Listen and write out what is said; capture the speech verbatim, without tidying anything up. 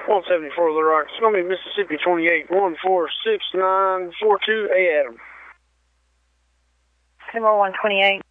one seventy-four Little Rock. It's going to be Mississippi twenty-eight, one four six nine four two, A Adam. Timber one twenty-eight.